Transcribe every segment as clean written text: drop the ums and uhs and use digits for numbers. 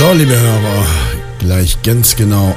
So, liebe Hörer, gleich ganz genau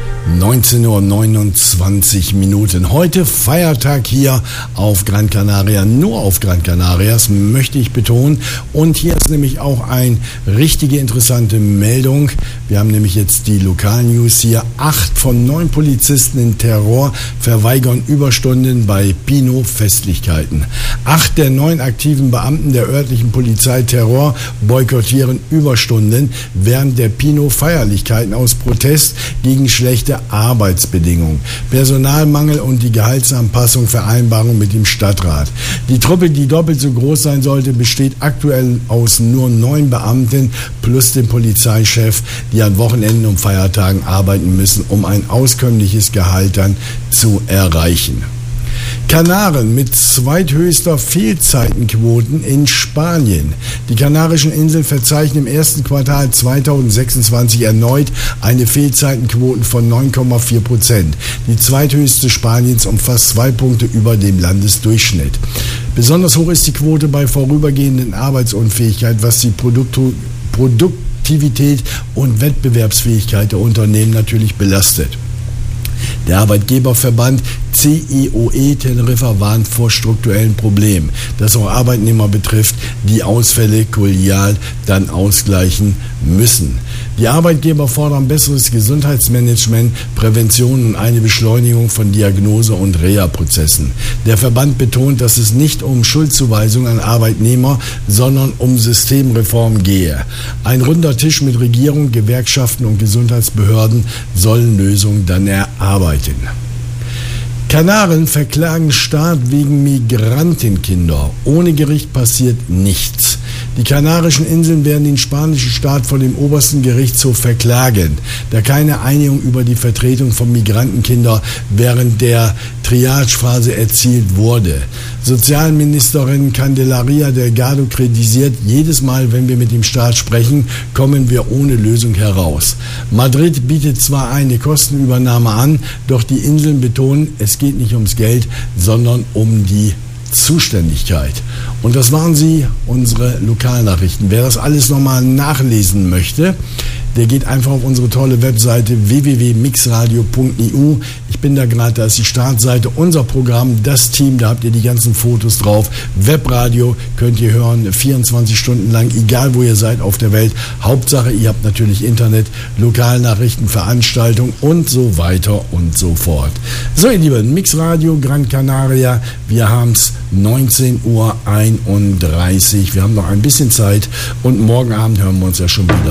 19:29 Uhr. Heute Feiertag hier auf Gran Canaria, nur auf Gran Canarias, möchte ich betonen. Und hier ist nämlich auch eine richtige interessante Meldung. Wir haben nämlich jetzt die Lokalnews hier. 8 von 9 Polizisten in Terror verweigern Überstunden bei Pino-Festlichkeiten. 8 der 9 aktiven Beamten der örtlichen Polizei Terror boykottieren Überstunden während der Pino-Feierlichkeiten aus Protest gegen schlechte Arbeitsbedingungen, Personalmangel und die Gehaltsanpassung Vereinbarung mit dem Stadtrat. Die Truppe, die doppelt so groß sein sollte, besteht aktuell aus nur 9 Beamten plus dem Polizeichef, die an Wochenenden und Feiertagen arbeiten müssen, um ein auskömmliches Gehalt dann zu erreichen. Kanaren mit zweithöchster Fehlzeitenquoten in Spanien. Die Kanarischen Inseln verzeichnen im ersten Quartal 2026 erneut eine Fehlzeitenquote von 9,4%. Die zweithöchste Spaniens und fast 2 Punkte über dem Landesdurchschnitt. Besonders hoch ist die Quote bei vorübergehenden Arbeitsunfähigkeit, was die Produktivität und Wettbewerbsfähigkeit der Unternehmen natürlich belastet. Der Arbeitgeberverband CEOE Teneriffa warnt vor strukturellen Problemen, das auch Arbeitnehmer betrifft, die Ausfälle kollegial dann ausgleichen müssen. Die Arbeitgeber fordern besseres Gesundheitsmanagement, Prävention und eine Beschleunigung von Diagnose- und Reha-Prozessen. Der Verband betont, dass es nicht um Schuldzuweisung an Arbeitnehmer, sondern um Systemreform gehe. Ein runder Tisch mit Regierung, Gewerkschaften und Gesundheitsbehörden sollen Lösungen dann erarbeiten. Kanaren verklagen Staat wegen Migrantenkinder. Ohne Gericht passiert nichts. Die Kanarischen Inseln werden den spanischen Staat vor dem obersten Gerichtshof verklagen, da keine Einigung über die Vertretung von Migrantenkindern während der Triagephase erzielt wurde. Sozialministerin Candelaria Delgado kritisiert, jedes Mal, wenn wir mit dem Staat sprechen, kommen wir ohne Lösung heraus. Madrid bietet zwar eine Kostenübernahme an, doch die Inseln betonen, es geht nicht ums Geld, sondern um die Zuständigkeit. Und das waren sie, unsere Lokalnachrichten. Wer das alles nochmal nachlesen möchte, der geht einfach auf unsere tolle Webseite www.mixradio.eu. Ich bin da gerade, da ist die Startseite, unser Programm, das Team, da habt ihr die ganzen Fotos drauf. Webradio könnt ihr hören, 24 Stunden lang, egal wo ihr seid auf der Welt. Hauptsache, ihr habt natürlich Internet, Lokalnachrichten, Veranstaltungen und so weiter und so fort. So, ihr Lieben, Mixradio Gran Canaria, wir haben es 19:31 Uhr. Wir haben noch ein bisschen Zeit und morgen Abend hören wir uns ja schon wieder.